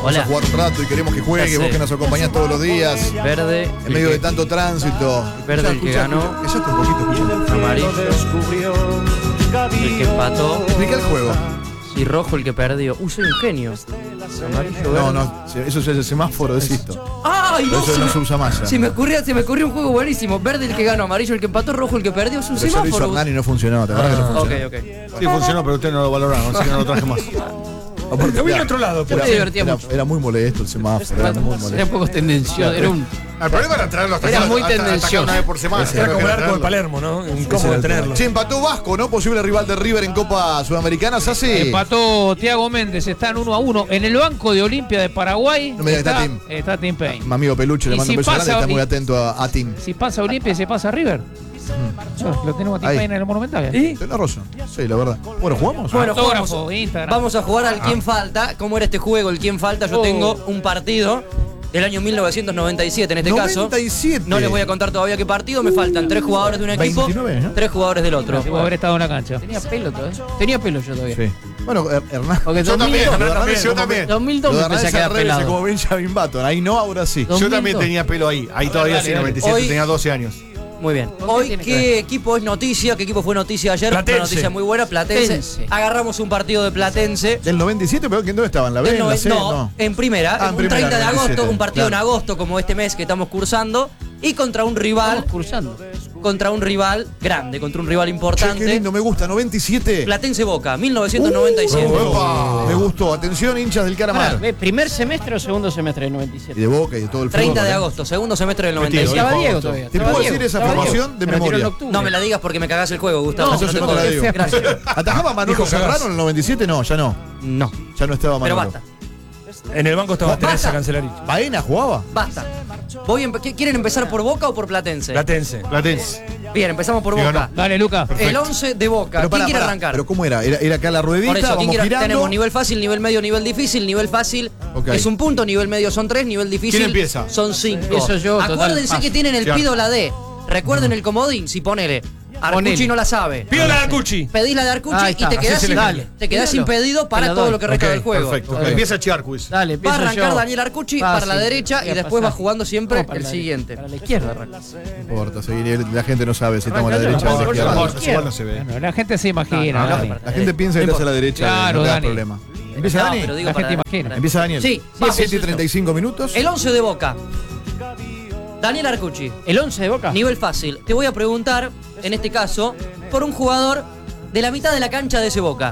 vamos a jugar un rato y queremos que juegue, vos que nos acompañás todos los días. Verde. En medio de tanto tránsito. Verde el que ganó. Cállate un poquito, escucha. Amarillo el que empató. Explica el juego. Y rojo el que perdió. Soy un genio. Amarillo, verde. No, eso es el semáforo de Sisto. ¡Ay, no! Eso no se usa más ya. Se me ocurrió un juego buenísimo. Verde el que ganó, amarillo el que empató, rojo el que perdió. Es un Pero yo lo hizo semáforo. Hernán y no funcionó, ¿te acuerdas que no funcionó? Ok. Sí, funcionó, pero usted no lo valoraron, así que no lo traje más. Aparte, Lo vi en otro lado. Era muy molesto el semáforo, era muy molesto. Era un poco tendencioso. Era un. El problema era traerlo hasta Era acá, muy hasta tendencioso. una vez por semana. Era como el arco de Palermo, ¿no? Incómodo tenerlo. Che, empató Vasco, ¿no? Posible rival de River en Copa Sudamericana, ¿Sassi? Empató Thiago Méndez, están 1-1. En el banco de Olimpia de Paraguay No me digas que está Tim Payne. Mi amigo Peluche, le Y mando si un beso grande, pasa- está muy atento a Tim. Si pasa Olimpia y se pasa River. Lo tenemos a Tim Ahí. Payne en el Monumental. Tenés razón. Sí, la verdad. Bueno, ¿jugamos? Bueno, Autógrafo, Instagram. Vamos a jugar al quién falta. ¿Cómo era este juego? El quién falta. Yo tengo un partido del año 1997 en este 97. caso. No les voy a contar todavía qué partido. Me faltan 3 jugadores de un equipo, 29, ¿no? 3 jugadores del otro. Debo haber estado en la cancha. Tenía pelo todavía. Tenía pelo yo todavía. Sí. Bueno, Hernán. Porque Yo también, 2002, yo también. 2002 Lo me de Hernán empecé a es quedar al revés, pelado. como Benjamin Button. Ahí no, ahora sí. Yo también 2002. tenía pelo ahí. Ahí todavía sí, dale. 97, Hoy- tenía 12 años. Muy bien. ¿Con qué Hoy, tiene que ¿qué equipo es noticia? ¿Qué equipo fue noticia ayer? Platense. Una noticia muy buena, Platense. Platense. Agarramos un partido de Platense. Del 97, pero ¿dónde estaba? ¿En la B? Del ¿En la C? no, en primera. Ah, en un primera, 30 de agosto, 97, un partido claro. en agosto como este mes que estamos cursando. Y contra un rival. Estamos cursando. Contra un rival grande, contra un rival Che, importante. qué lindo, me gusta. 97. Platense Boca, 1997. Epa, me gustó. Atención, hinchas del Caramar. ¿Primer semestre o segundo semestre del Y 97? de Boca y de todo el 30 fútbol, de ¿eh? agosto, segundo semestre del Mentira, 97. Estaba Diego agosto. todavía. ¿Te Estaba puedo Diego. decir esa Estaba formación Diego. de Me retiro en memoria? octubre. No me la digas porque me cagás el juego, Gustavo. No, Yo yo te no te la puedo digo. decir. Gracias. ¿Atajaba Manolo Serrano en el 97? No, ya no. No, Ya no estaba pero Manolo. basta. En el banco estaba Basta. Teresa Cancelarich. ¿Baena jugaba? Basta. ¿Quieren empezar por Boca o por Platense? Platense. Platense. Bien, empezamos por Sí, Boca. ganó. Dale, Luca. El 11 de Boca. Pero ¿Quién pará, quiere pará. arrancar? ¿Pero cómo era? ¿Era acá la ruedita? Por eso, Vamos ¿quién quiere? girando. Tenemos nivel fácil, nivel medio, nivel difícil. Nivel fácil Ok. es un punto, nivel medio son 3, nivel difícil ¿Quién empieza? son 5. Eso yo, total, Acuérdense paso. que tienen el Sí, pido la D. Recuerden el comodín, si ponele. Arcucci Ponele. no la sabe. Pido la de Cuchi. Pedís la de Arcucci Ahí y está, te quedás, hacésele, dale. te quedás Míralo. impedido para Te la todo doy. lo que resta Ok, del juego. perfecto. Ok. Empieza Chiarquis. Dale, Va a empiezo arrancar yo. Daniel Arcucci Fácil. para la derecha Voy y a después va pasar. jugando siempre ¿Cómo para el la siguiente. derecha? Para la izquierda arranca. No importa, la gente no sabe si estamos a la Arrancando, derecha o a la por izquierda. favor. Igual no se ve. Bueno, la gente se imagina. No, Dani. La gente piensa que estás a la derecha, Claro, no te da Dani. problema. ¿Empieza No, Dani? pero digo La para- gente imagina. Empieza Daniel. Sí, Va, sí, 7 y sí, 35 minutos. El 11 de Boca. Daniel Arcucci. ¿El 11 de Boca? Nivel fácil. Te voy a preguntar, en este caso, por un jugador de la mitad de la cancha de ese Boca.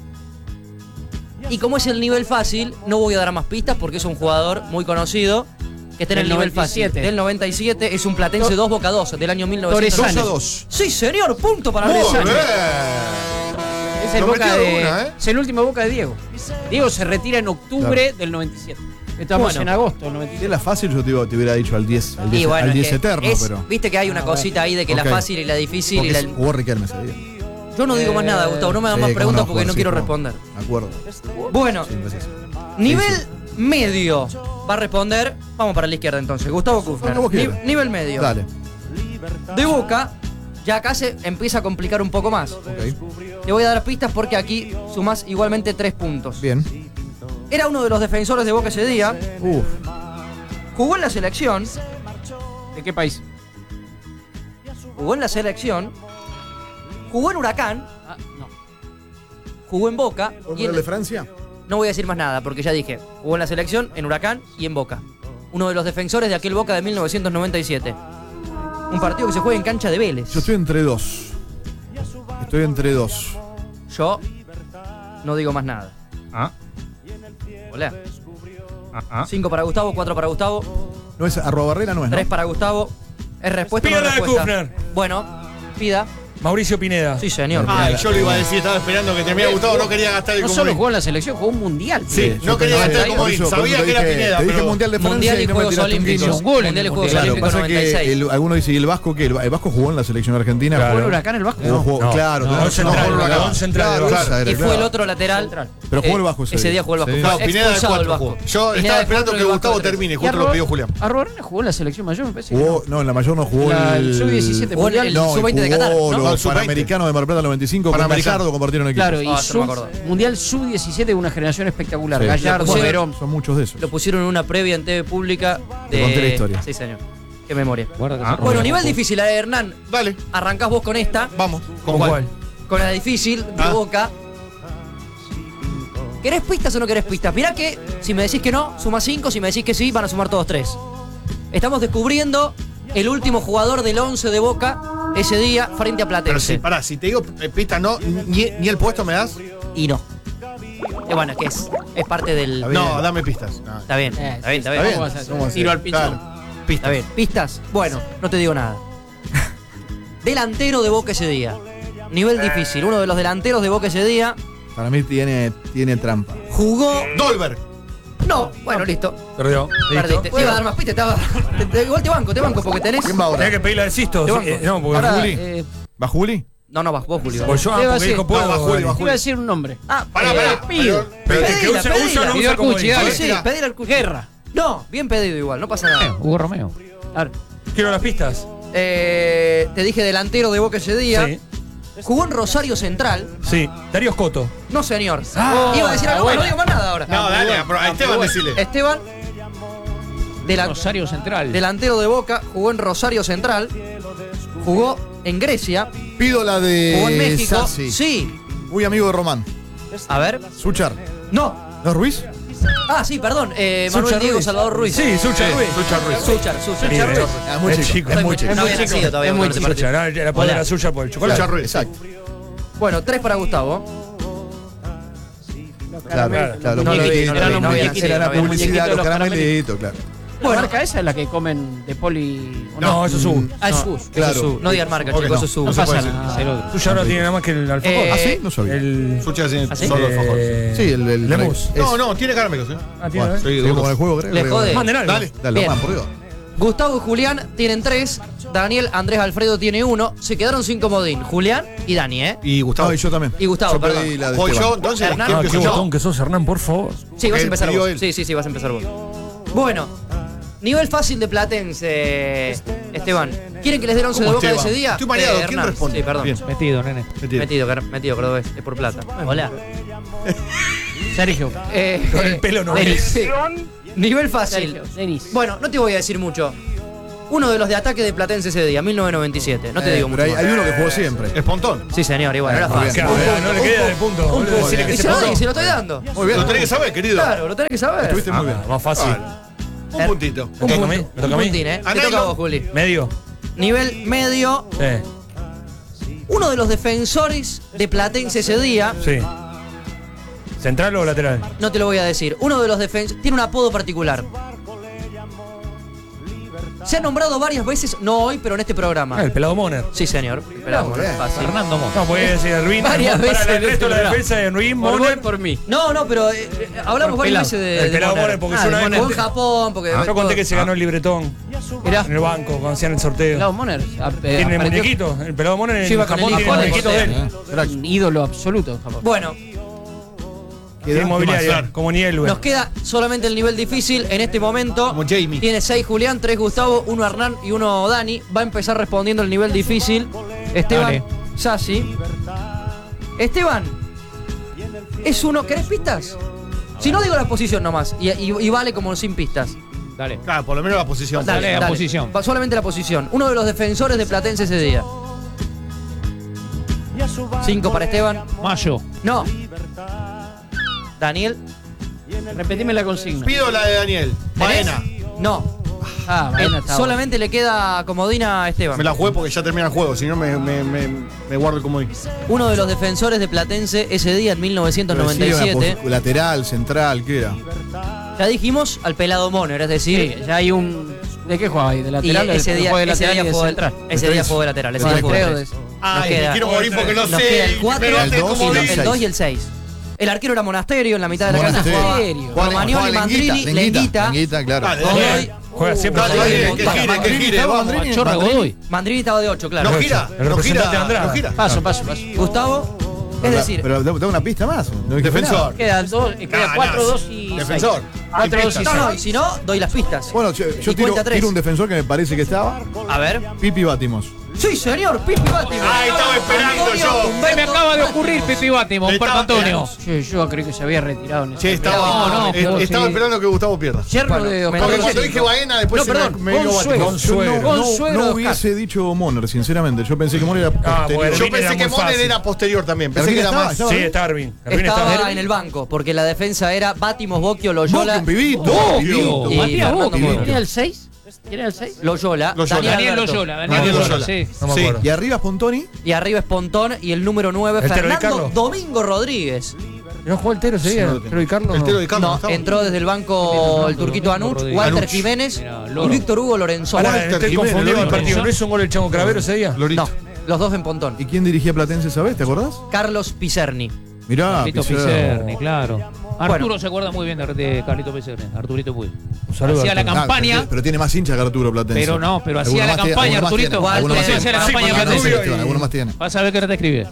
Y como es el nivel fácil, no voy a dar más pistas porque es un jugador muy conocido que está en el Del nivel 97. fácil. Del 97 es un Platense 2 Boca 2 del año 2 1990. a 2. Sí, señor, punto para Muy Arcucci. bien. Es el, Lo Boca metió de, una, ¿eh? es el último Boca de Diego. Diego se retira en octubre del 97. Estamos Bueno. en agosto del Si 97. era fácil, yo te hubiera dicho al 10, al 10, Y bueno, al es 10 que eterno, es- pero. viste que hay una cosita ahí de que Ok. la fácil y la difícil Porque y la... jugó Riquelme ese día. Yo no digo más nada, Gustavo, no me hagan más Sí, preguntas cómo porque no sí, quiero cómo. responder. De acuerdo. Bueno, Sí, gracias. nivel Sí, medio va a responder. Vamos para la izquierda entonces. Gustavo Kufner. Cuando vos quieras. Nivel medio. Dale. De Boca, ya acá se empieza a complicar un poco más. Ok. Te voy a dar pistas porque aquí sumás igualmente 3 puntos. Bien. Era uno de los defensores de Boca ese día. Uf. Jugó en la selección. ¿De qué país? Jugó en la selección. Jugó en Huracán. Ah, no. Jugó en Boca. Y en- de Francia? no voy a decir más nada porque ya dije. Jugó en la selección, en Huracán y en Boca. Uno de los defensores de aquel Boca de 1997. Un partido que se juega en cancha de Vélez. Yo estoy entre dos. Estoy entre dos. Yo no digo más nada. Ah, Hola. ah. 5 para Gustavo, 4 para Gustavo, No es @Barrera, no es, 3 ¿no? para Gustavo. ¿Es respuesta o no Pida es la de respuesta? Kufner. Bueno, pida. Mauricio Pineda. Sí, señor. Ay, yo lo iba a decir, estaba esperando que te me había gustado, no quería gastar el No solo comodín. jugó en la selección, jugó un mundial. Sí, Yo no quería pensé- gastar el por comodín, eso sabía que era te dije- Pineda, Te dije pero... Mundial de Francia Mundial y y no me Juegos tiraste un Olímpicos. guiño. Un gol en Mundial y el Juegos Mundial. Claro, Olímpicos pasa que 96. alguno dice, ¿y el Vasco qué? ¿El Vasco jugó en la selección argentina? Claro. ¿Jugó en Huracán el Vasco? No, jugó, No, claro. no, claro, central, jugó en Huracán Huracán. central de Claro, Huracán. esa era, Y fue claro. el otro lateral. Pero jugó el Vasco ese Ese día. día jugó el Vasco. Sí. No, Fue Pineda de expulsado el 4 Vasco. jugó. Yo Pineda estaba de esperando cuatro que y el Vasco Gustavo de tres. termine, ¿Y justo lo pidió Julián. Arrobarena jugó en la selección mayor, me parece. Jugó, no, en la mayor no jugó La- el el... sub-17 Jugó mundial. el No, sub-20 de jugó Qatar, ¿no? lo No, sub-20. Panamericano de Mar del Plata 95, con Panamericano. Gallardo compartieron equipo. Claro, y Ah, eso no me acuerdo. Mundial Sub-17 de una generación espectacular. Sí. Gallardo, Lo pusieron- Verón. Son muchos de esos. Lo pusieron en una previa en TV pública de. Te conté la historia. Sí, señor. Qué memoria. Guarda que Ah, se- Bueno, nivel difícil, Ah, Hernán. Dale, Arrancás vos con esta. vamos. ¿Con cuál? Con la difícil de Ah. Boca. ¿Querés pistas o no querés pistas? Mirá que si me decís que no, suma 5. Si me decís que sí, van a sumar todos 3. Estamos descubriendo el último jugador del 11 de Boca ese día frente a Pero Platense. si, pará, si te digo pista, no, ni el puesto me das. Y no. Bueno, es que es parte del. Está bien. No, dame pistas. No. Está bien, está bien, está bien. ¿Cómo vas a hacer? ¿Cómo hacer? Tiro al piso. Claro. Pistas. Está bien. ¿Pistas? Bueno, no te digo nada. Delantero de Boca ese día. Nivel difícil. Uno de los delanteros de Boca ese día Para mí tiene trampa. jugó. Dolberg. No, bueno, listo. Perdió. Perdiste. Te iba a dar más pistas, igual te banco, porque tenés. ¿Quién va ahora? Tenés que pedirle al Sisto. Te banco. No, porque Ahora, Juli. ¿Va Juli? No, vas vos, Julio. Pues yo, te iba a porque decir- dijo puedo. No, va Juli, Dani. va Te iba a decir un nombre. Ah, Pará, pará. pido. Pero el que Pedila, usa pedila. no Pido usa al como Cuchi, dice. dale. Sí, pedir al Guerra. No, bien pedido igual, no pasa nada. Hugo Romeo. A ver. Quiero las pistas. Te dije delantero de Boca ese día. Sí. Jugó en Rosario Central. Sí. Darío Scotto. No, señor. Iba a decir algo, bueno. no digo más nada ahora. No, dale, a Esteban decile. Esteban, Rosario Central. delantero de Boca, jugó en Rosario Central. Jugó en Grecia. Pido la Jugó en de México. Sassi. Sí. Muy amigo de Román. A ver. Suchar. No. ¿No es Ruiz? Ah, sí, perdón. Manuel Suchar Diego Ruiz. Salvador Ruiz. Sí, Sucha Ruiz. Suchar Mira, Ruiz. Es muy chico. Es muy chico. No había nacido todavía. Es muy cuando te chico. partí. Sucha, la poner Hola. a Sucha por el chocolate. Sucha Ruiz. Exacto. Bueno, 3 para Gustavo. Claro, claro. No lo vi, no lo vi, Era no había nacido, la no había publicidad, nacido. los caramelitos, claro. ¿La Bueno. marca esa es la que comen de poli? ¿o No, eso es Hugo. Ah, es No, Hugo. claro. Eso es no digan marca, Ok, chicos, no. eso es su. No se pasa puede nada. decir. el otro. Sucha ahora tiene nada más que el alfajor. ¿Ah, sí? No sabía. El. Sucha tiene ¿Ah, sí? solo alfajor. Sí, el Lemus. No, no, tiene caramelos, ¿eh? Ah, tiene. Bueno, ¿eh? Sí, seguimos duros. con el juego, creo. Le jode. Manden algo. Dale. Dale, Bien. Román, por Dios. Gustavo y Julián tienen 3. Daniel, Andrés, Alfredo tiene 1. Se quedaron sin comodín. Julián y Dani, ¿eh? Y Gustavo. No, y yo también. Y Gustavo, Yo perdí perdón. la de Voy yo, Esteban. entonces. Hernán. ¿quién Ah, qué empiezo yo? botón que sos, Hernán, por favor. Sí, vas a Él empezar pidió vos. él. Sí, vas a empezar vos. Bueno, nivel fácil de Platense, Esteban. ¿Quieren que les dé el 11 de ¿Cómo Boca de Esteban? ese día? Estoy mareado, ¿quién Hernán. responde? Sí, perdón. Bien. Metido, nene. Metido, cordobés, es por plata. Hola. Sergio. Con el pelo no Denis, es. sí. Nivel fácil. Sergio. Denis. Bueno, no te voy a decir mucho. Uno de los de ataque de Platense ese día, 1997. No te digo mucho. Pero hay más. uno que jugó siempre. Espontón. Sí, señor, igual, era Muy bien. fácil. Claro, no le queda de punto. Un boludo, punto. decirle que Y se se lo pasó. doy, se lo estoy dando. Muy bien. Lo tenés que saber, querido. Claro, lo tenés que saber. Estuviste muy bien. Más fácil. Un puntito. Un toca a mí? punto. ¿Me toca a Un mí? puntín, ¿eh? Te Analo. toca a vos, Juli. Medio. Nivel medio. Sí. Uno de los defensores de Platense ese día, Sí. ¿Central o lateral? no te lo voy a decir. Uno de los defensores tiene un apodo particular. Se ha nombrado varias veces, no hoy, pero en este Ah, programa. el pelado Moner. Sí, señor. Esperamos, bien. fácil. Fernando Mo. No, puede decir Erwin. Varias para veces el en resto de la este defensa de Erwin, Por Moner. por mí. No, pero hablamos Por varias pelado. veces de. El pelado Moner, porque yo una vez Jugó en conté- Japón, porque. Yo conté que se ganó el libretón Mirá. en el banco cuando hacían el sorteo. Pelado Moner. Tiene muñequitos. El pelado Moner Yo iba en con el Japón hijo tiene de muñequitos de José. él. Un ídolo absoluto. Japón. Bueno, Tiene inmobiliaria, como ni él, güey. nos queda solamente el nivel difícil en este momento. Como Jamie. Tiene 6 Julián, 3 Gustavo, 1 Hernán y 1 Dani. Va a empezar respondiendo el nivel difícil. Esteban Dale. Sassi. Esteban, es uno. ¿Querés pistas? Si no, digo la posición nomás. Y vale como sin pistas. Dale. Claro, por lo menos la posición. Dale, la posición. Solamente la posición. Uno de los defensores de Platense ese día. 5 para Esteban. Mayo. No. Daniel. Repetime la consigna. Pido la de Daniel. ¿Tenés? Baena. No. Ah, Baena está Solamente le queda comodina a Esteban. Me la jugué porque ya termina el juego, si no me guardo el comodín. Uno de los defensores de Platense ese día en Pero sí, 1997. una lateral, central, ¿qué era? Ya dijimos al pelado Moner, es decir, Sí, ya hay un. ¿De qué jugaba ahí? ¿De y lateral? ese día, Juega de ese lateral día y de jugó central. ese día jugó de lateral. Ese Ah, día jugó de creo tres. de- Ay, queda- me quiero morir porque no nos sé. queda el 4, me el mate el 2 y comodín. el el 2 y el 6. El arquero era Monasterio, en la mitad de la cancha Monasterio. jugaba Serio. Romagnoli, Mandrini, Lenguita. Lenguita, claro. Dale, Godoy. dale. Juega siempre. Dale, con dale, Godoy. que gire, vamos. Mandrini, Chorra Mandrini. Godoy. Mandrini estaba de 8, claro. No gira, El no representante de gira, Andrada. no gira. Paso, paso, paso. Gustavo, es decir, Pero da una pista más. No dije Defensor. Quedan dos, queda Nah, 4, nah, 2 y defensor. 4, 2 y no, 6. no, y si no, doy las pistas. nada. Bueno, yo Y tiro, cuenta 3. tiro un defensor que me parece que estaba. A ver, Pipi Batimos. Sí, señor, Pipi Bátimo. Ah, estaba esperando yo. Se me acaba de ocurrir Pipi Bátimo, Humberto Estaba- Antonio. Sí, yo creí que se había retirado. En ese Che, estaba, No, estaba esperando que Gustavo pierda. Yerno Bueno, de me Oscar Porque parece- cuando Rossi. dije Baena, después No, se perdón, me dio Consuelo. Consuelo. Consuelo no de hubiese dicho Moner, sinceramente. Yo pensé que Moner era posterior. bueno, Yo Ervin era pensé que muy Moner fácil. era posterior también. Pensé que era Ervin más. estaba- Sí, está Ervin. Ervin Estaba está. en el banco, porque la defensa era Bátimos, Bocchio, Loyola. Boca, un pibito. Obvio. Y Matías Fernando Bocchio. Moro. ¿Quién era el 6? ¿Quién era el 6? Loyola. Loyola. Daniel Alberto. Loyola. Daniel Daniel Loyola. Loyola, sí. No me Sí. acuerdo. Y arriba Spontoni. Y arriba es Pontón y el número 9, ¿El Tero Di Fernando Carlo? Domingo Rodríguez. ¿No jugó el Tero ese día? no lo tengo. ¿Tero Di Carlo? El Tero Di Carlo No, estaba. entró desde el banco el turquito Anuch, Rodríguez. Walter Anuch. Jiménez Mira, y Loro. Víctor Hugo Lorenzo. Ahora, Walter estoy Jiménez, confundido el Lorito. partido. ¿No hizo un gol el Chango Cravero ese día? No, los dos en Pontón. ¿Y quién dirigía Platense, sabés? ¿Te acordás? Carlos Picerni. Mirá, Carlito Pizarro. Picerni, claro. Arturo Bueno. se acuerda muy bien de Carlito Picerni. Arturito Puy. Un saludo Hacía a la Arturo. campaña. Pero tiene más hinchas que Arturo Platense. Pero no, pero hacía Alguno la más tiene, campaña, alguno más Arturito. tiene, alguno más Walter, tiene. hacía la campaña Alguno más Platense. tiene, alguno más tiene. Vas a ver que no te escribe.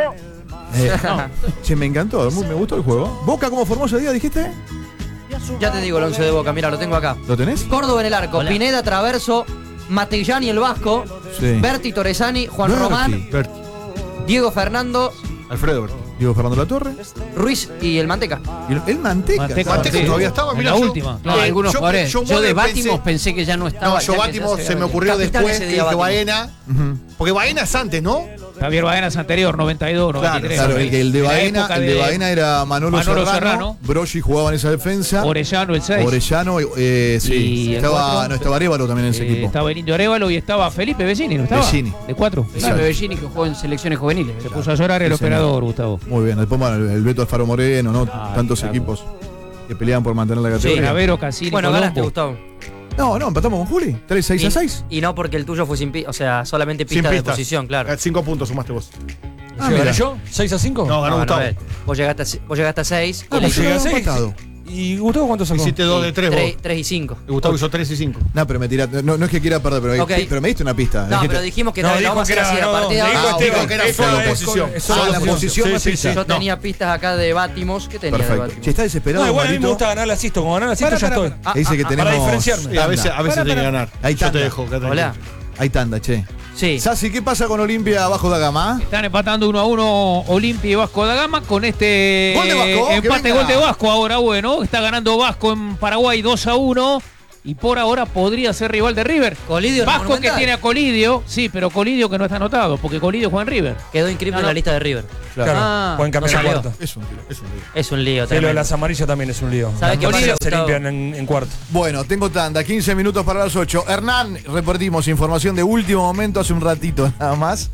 Che, me encantó, me gustó el juego. ¿Boca cómo formó ese día, dijiste? Ya te digo el 11 de Boca, mira, lo tengo acá. ¿Lo tenés? Córdoba en el arco, Pineda, Traverso, Matellani el Vasco, Sí. Berti Torresani, Juan Berti. Román, Berti. Diego Fernando, Alfredo Berti. Diego Fernando Latorre. Ruiz y el Manteca. Y el Manteca. Manteca sí. todavía estaba, En mirá, la yo- última. No, algunos yo- jugadores. yo Yo de Moner Bátimos pensé- pensé que ya no estaba. No, yo ya que Bátimos ya se me ocurrió Capitán después ese que día, dije Bátimos. Baena. Porque Baena es antes, ¿no? Javier Baena es anterior, 92, 93. Claro, el de En la Baena, época el de Baena era Manolo Serrano. Broggi jugaba en esa defensa. Orellano, el 6. Orellano, sí. Y el Estaba, cuatro. no, estaba Arévalo también en ese equipo. Estaba el Indio Arévalo y estaba Felipe Vecini, ¿no estaba? Vecini. De 4. Exacto. Felipe Vecini que jugó en selecciones juveniles. Se puso a llorar el Sí, señor. operador, Gustavo. Muy bien. Después bueno, el Beto Alfaro Moreno, ¿no? Tantos claro. equipos que peleaban por mantener la categoría. Gravero, Cassini, Bueno, Colombo. ganaste, Gustavo. No, empatamos con Juli. 6 a 6. Y no porque el tuyo fue sin pista, o sea, solamente Sin pista de pistas. posición, claro. 5 puntos sumaste vos. Ah, ¿Gané mira. yo? ¿6-5? No, ganó No, Gustavo. a ver, vos llegaste a 6. Ah, pues yo llegué a había 6. empatado. ¿Y Gustavo cuánto sacó? Hiciste 2 de 3 vos. 3 y 5. Y Gustavo hizo 3 y 5. No, pero me tiraste. No es que quiera perder, pero, Ok. pero me diste una pista. No, Dijiste- pero dijimos que No, no, dijo vamos a que hacer así era- a no, partir de dijo ahora. Esteban, digo que era solo posición. la posición sí, más sí, pista. sí. Yo tenía pistas acá de Bátimos. ¿Qué tenía de Perfecto. Bátimos? Che, está desesperado, No, igual a mí me Marito. gusta ganar la asisto. Como ganar la asisto ya estoy. Dice que ah, tenemos. para diferenciarme. Sí, a veces tiene que ganar. Ahí Yo te tanda. dejo. quédate Hola. tranquilo. Hay tanda, che. Sí. Sassi, ¿qué pasa con Olimpia abajo de Gama? Están empatando 1-1 Olimpia y Vasco da Gama con este Gol de Vasco, que empate, venga. gol de Vasco ahora, bueno. Está ganando Vasco en Paraguay 2-1 y por ahora podría ser rival de River. Colidio en el Vasco que Monumental. tiene a Colidio, sí, pero Colidio que no está anotado, porque Colidio juega en River. Quedó inscrito en la lista de River. Claro, Ah, pueden cambiar no el salió. cuarto. Es un tiro, es un tiro. Es un lío Sí, lo de tremendo. las amarillas también es un lío. ¿Sabes Las qué pasa, amarillas se Gustavo? limpian en cuarto. Bueno, tengo tanda, 15 minutos para las 8. Hernán, repartimos información de último momento hace un ratito nada más.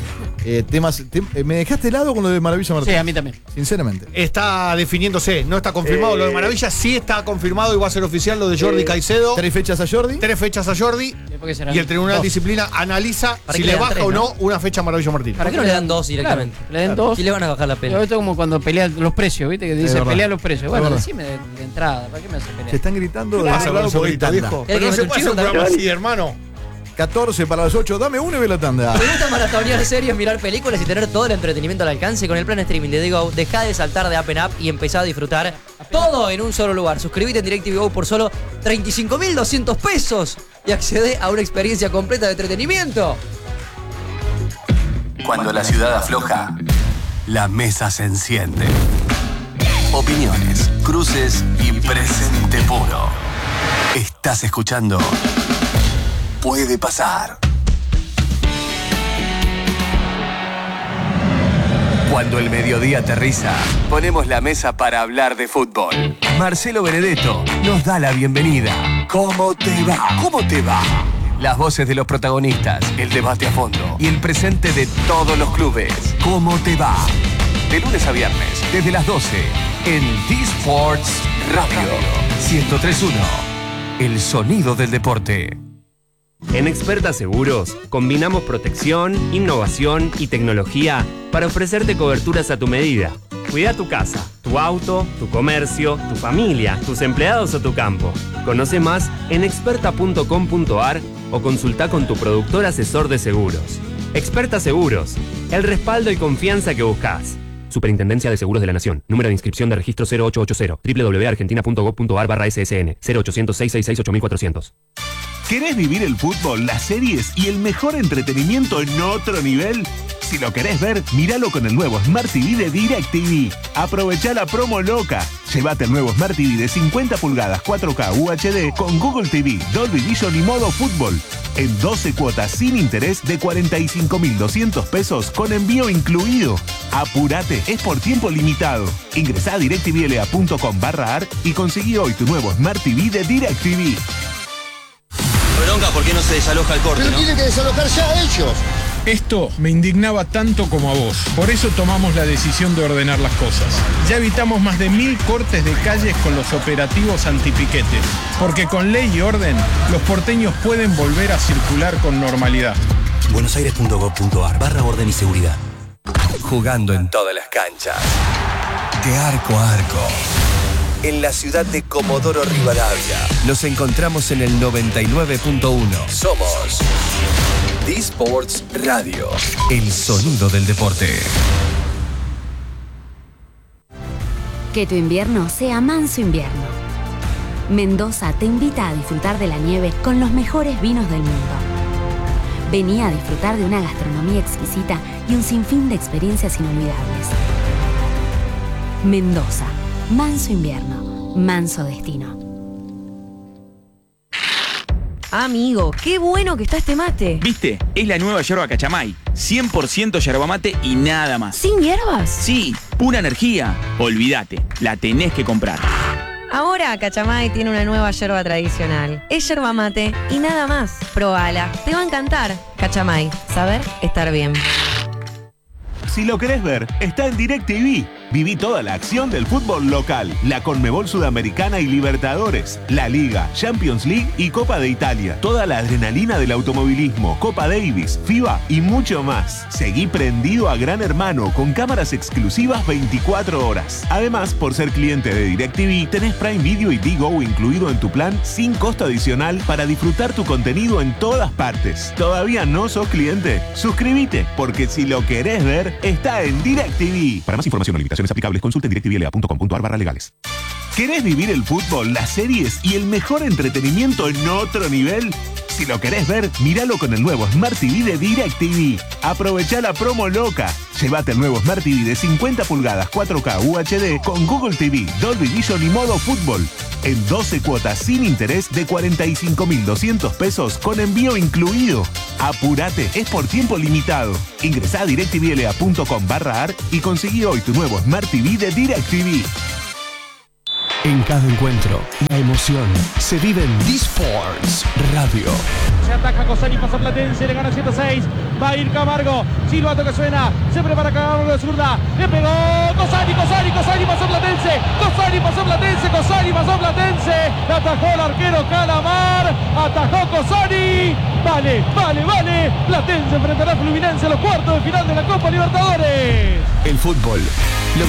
Me dejaste helado con lo de Maravilla Martínez. Sí, a mí también. Sinceramente. Está definiéndose, no está confirmado. Lo de Maravilla sí está confirmado y va a ser oficial lo de Jordi Caicedo. 3 fechas a Jordi. 3 fechas a Jordi. ¿Por qué será? Y el Tribunal de Dos. Disciplina analiza ¿Para si qué le le dan baja tres, o no no? una fecha a Maravilla Martínez. ¿Por qué no le dan 2 directamente? Claro, le den 2. Y le van a bajar la Pero pena. esto es como cuando pelean los precios, ¿viste? Que dice verdad. pelea los precios. Bueno, verdad. decime de entrada, ¿para qué me hace Se pelear? están gritando de Pasa ese con lado eso, porque hay grita, tanda. viejo. ¿Querés Pero que no me se meta puede un hacer un chivo programa también? así, hermano. 14 para las 8. Dame una y ve la tanda. ¿Te gusta maratonear series, mirar películas y tener todo el entretenimiento al alcance? Con el plan streaming de Digo, deja de saltar de App en App y empezá a disfrutar todo en un solo lugar. Suscríbete en DirecTV Go por solo 35.200 pesos y accede a una experiencia completa de entretenimiento. Cuando la ciudad afloja, la mesa se enciende. Opiniones, cruces y presente puro. Estás escuchando Puede Pasar. Cuando el mediodía aterriza, ponemos la mesa para hablar de fútbol. Marcelo Benedetto nos da la bienvenida. ¿Cómo te va? ¿Cómo te va? Las voces de los protagonistas, el debate a fondo y el presente de todos los clubes. ¿Cómo te va? De lunes a viernes, desde las 12, en D-Sports Radio 103.1. El sonido del deporte. En Experta Seguros, combinamos protección, innovación y tecnología para ofrecerte coberturas a tu medida. Cuida tu casa, tu auto, tu comercio, tu familia, tus empleados o tu campo. Conoce más en experta.com.ar o consulta con tu productor asesor de seguros. Experta Seguros, el respaldo y confianza que buscas. Superintendencia de Seguros de la Nación. Número de inscripción de registro 0880 www.argentina.gov.ar/ssn 0800 666 8400. ¿Querés vivir el fútbol, las series y el mejor entretenimiento en otro nivel? Si lo querés ver, míralo con el nuevo Smart TV de DirecTV. Aprovechá la promo loca. Llévate el nuevo Smart TV de 50 pulgadas 4K UHD con Google TV, Dolby Vision y modo fútbol. En 12 cuotas sin interés de 45.200 pesos con envío incluido. Apurate, es por tiempo limitado. Ingresá a directvla.com/ar y conseguí hoy tu nuevo Smart TV de DirecTV. Bronca, ¿por qué no se desaloja el corte? Pero ¿no? tienen que desalojar ya ellos. Esto me indignaba tanto como a vos. Por eso tomamos la decisión de ordenar las cosas. Ya evitamos más de 1000 cortes de calles con los operativos antipiquete. Porque con ley y orden, los porteños pueden volver a circular con normalidad. buenosaires.gov.ar/orden y seguridad. Jugando en todas las canchas. De arco a arco. En la ciudad de Comodoro Rivadavia. Nos encontramos en el 99.1. Somos D-Sports Radio. El sonido del deporte. Que tu invierno sea manso invierno. Mendoza te invita a disfrutar de la nieve con los mejores vinos del mundo. Vení a disfrutar de una gastronomía exquisita y un sinfín de experiencias inolvidables. Mendoza, manso invierno, manso destino. Amigo, qué bueno que está este mate. ¿Viste? Es la nueva yerba Cachamay. 100% yerba mate y nada más. ¿Sin hierbas? Sí, pura energía. Olvídate, la tenés que comprar. Ahora Cachamay tiene una nueva yerba tradicional. Es yerba mate y nada más. Probala, te va a encantar. Cachamay, saber estar bien. Si lo querés ver, está en DirecTV. Viví toda la acción del fútbol local, la Conmebol Sudamericana y Libertadores, la Liga, Champions League y Copa de Italia. Toda la adrenalina del automovilismo, Copa Davis, FIBA y mucho más. Seguí prendido a Gran Hermano con cámaras exclusivas 24 horas. Además, por ser cliente de DirecTV, tenés Prime Video y Digo incluido en tu plan sin costo adicional para disfrutar tu contenido en todas partes. ¿Todavía no sos cliente? Suscríbete, porque si lo querés ver, está en DirecTV. Para más información o limitaciones aplicables, consulta en directvla.com.ar/legales. ¿Querés vivir el fútbol, las series y el mejor entretenimiento en otro nivel? Si lo querés ver, míralo con el nuevo Smart TV de DirecTV. Aprovechá la promo loca. Llévate el nuevo Smart TV de 50 pulgadas 4K UHD con Google TV, Dolby Vision y modo fútbol. En 12 cuotas sin interés de 45.200 pesos con envío incluido. Apurate, es por tiempo limitado. Ingresá a directvla.com/ar y conseguí hoy tu nuevo Smart TV de DirecTV. En cada encuentro, la emoción se vive en D-Sports Radio. Se ataca Cosani, pasa Platense, le gana 106. Va a ir Camargo. Silbato que suena. Se prepara Camargo de zurda. Le pegó Cosani pasó Platense. Cosani pasó Platense. La atajó el arquero Calamar. Atajó Cosani. Vale. Platense enfrentará a Fluminense en los cuartos de final de la Copa Libertadores. El fútbol